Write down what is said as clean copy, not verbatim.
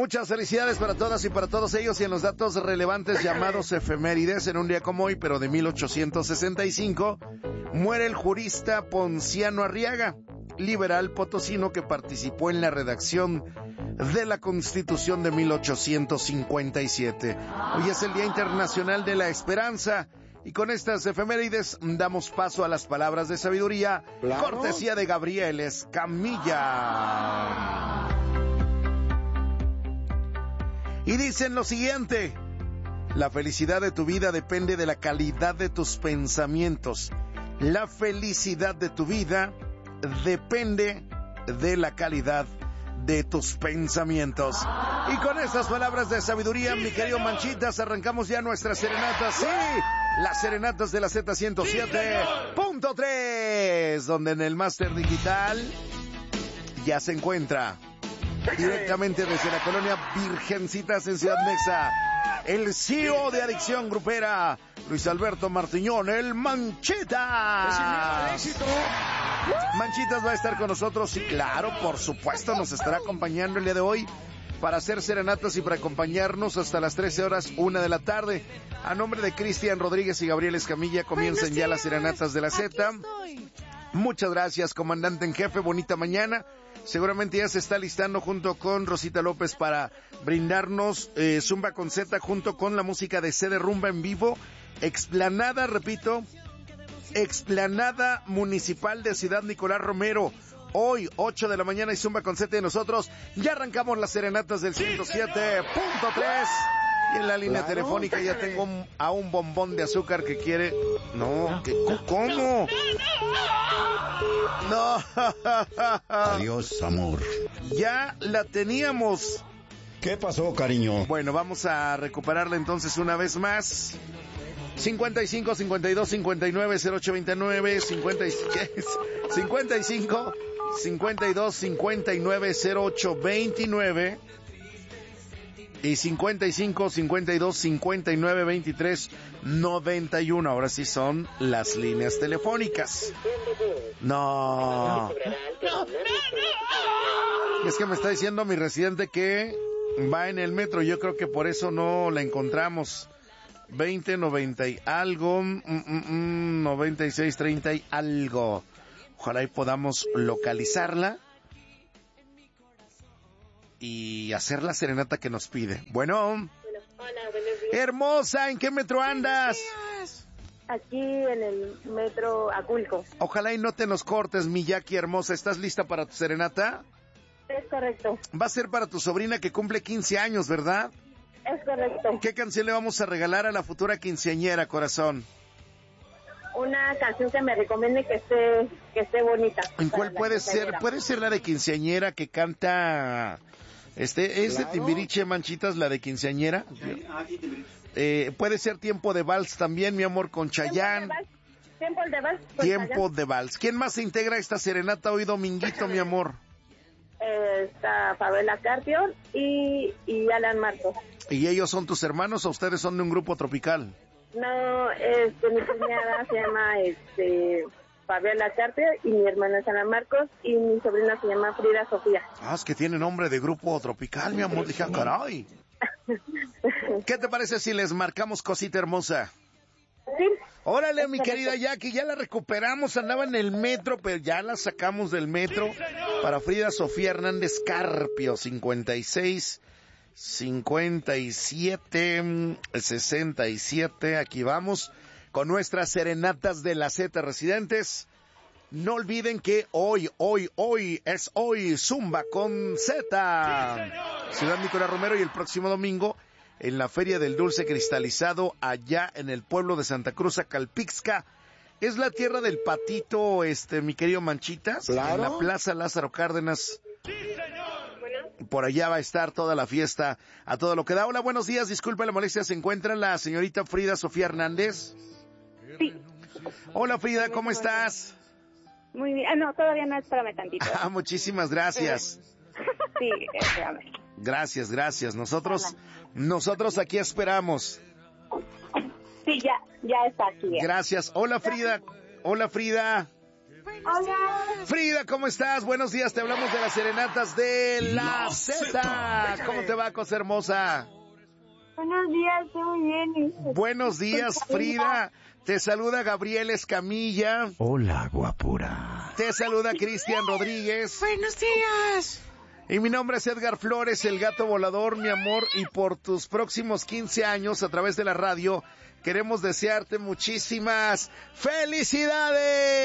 Muchas felicidades para todas y para todos ellos, y en los datos relevantes llamados efemérides, en un día como hoy, pero de 1865, muere el jurista Ponciano Arriaga, liberal potosino que participó en la redacción de la Constitución de 1857. Hoy es el Día Internacional de la Esperanza, y con estas efemérides damos paso a las palabras de sabiduría, claro, cortesía de Gabriel Escamilla. Y dicen lo siguiente: la felicidad de tu vida depende de la calidad de tus pensamientos. La felicidad de tu vida depende de la calidad de tus pensamientos. Y con estas palabras de sabiduría, mi querido Manchitas, arrancamos ya nuestras serenatas. Sí, las serenatas de la Z107.3, donde en el máster digital ya se encuentra directamente desde la colonia Virgencitas en Ciudad Nexa, el CEO de Adicción Grupera, Luis Alberto Martiñón, el Manchitas. Manchitas va a estar con nosotros y claro, por supuesto, nos estará acompañando el día de hoy para hacer serenatas y para acompañarnos hasta las 13 horas, 1 de la tarde. A nombre de Cristian Rodríguez y Gabriel Escamilla, comiencen ya las serenatas de la Z. Muchas gracias, comandante en jefe, bonita mañana. Seguramente ya se está listando junto con Rosita López para brindarnos Zumba con Z junto con la música de CD Rumba en vivo. Explanada, repito, Explanada Municipal de Ciudad Nicolás Romero. Hoy, 8 de la mañana, y Zumba con Z de nosotros. Ya arrancamos las serenatas del 107.3. Y en la línea telefónica ya tengo a un bombón de azúcar que quiere... No, ¿cómo? No. Adiós, amor. Ya la teníamos. ¿Qué pasó, cariño? Bueno, vamos a recuperarla entonces una vez más. 55 52 59 08 29 55 52 59 08 29 y 55 52 59 23 91. Ahora sí son las líneas telefónicas. No. Es que me está diciendo mi residente que va en el metro. Yo creo que por eso no la encontramos. 20 90 y algo, 96 30 y algo. Ojalá y podamos localizarla y hacer la serenata que nos pide. Bueno. Hola, buenos días. Hermosa, ¿en qué metro andas? Aquí en el metro Aculco. Ojalá y no te nos cortes, mi Jackie hermosa. ¿Estás lista para tu serenata? Es correcto. Va a ser para tu sobrina que cumple 15 años, ¿verdad? Es correcto. ¿Qué canción le vamos a regalar a la futura quinceañera, corazón? Una canción que me recomiende que esté bonita. ¿En cuál puede ser? Puede ser la de quinceañera que canta... ¿Es de Timbiriche, Manchitas, la de quinceañera? Puede ser Tiempo de Vals también, mi amor, con Chayanne. Tiempo de Vals. ¿Quién más se integra a esta serenata hoy dominguito, mi amor? Está Fabiola Carpio y Alan Marcos. ¿Y ellos son tus hermanos o ustedes son de un grupo tropical? No, mi cuñada se llama Fabiola Carpio y mi hermana es Alan Marcos y mi sobrina se llama Frida Sofía. Ah, es que tiene nombre de grupo tropical, mi amor. Dije, caray. ¿Qué te parece si les marcamos, cosita hermosa? Sí. Órale, mi querida Jackie, ya la recuperamos, andaba en el metro, pero ya la sacamos del metro. Para Frida Sofía Hernández Carpio, 56 57 67, aquí vamos con nuestras serenatas de la Z residentes. No olviden que hoy es Zumba con Z. Ciudad Nicolás Romero, y el próximo domingo en la Feria del Dulce Cristalizado allá en el pueblo de Santa Cruz, Calpixca. Es la tierra del patito, mi querido Manchitas. Claro. En la Plaza Lázaro Cárdenas. Sí, señor. Por allá va a estar toda la fiesta a todo lo que da. Hola, buenos días, disculpe la molestia. ¿Se encuentra la señorita Frida Sofía Hernández? Sí. Hola, Frida, ¿cómo estás? Muy bien. No, todavía no, espérame tantito. Muchísimas gracias. Sí, espérame. Gracias. Nosotros aquí esperamos. Sí, ya está aquí. Gracias. Hola, Frida. Hola. Frida, ¿cómo estás? Buenos días, te hablamos de las serenatas de la Z. ¿Cómo te va, cosa hermosa? Buenos días, estoy muy bien. Buenos días, Frida. Te saluda Gabriel Escamilla. Hola, guapura. Te saluda Cristian Rodríguez. Buenos días. Y mi nombre es Edgar Flores, el gato volador, mi amor, y por tus próximos 15 años a través de la radio queremos desearte muchísimas felicidades.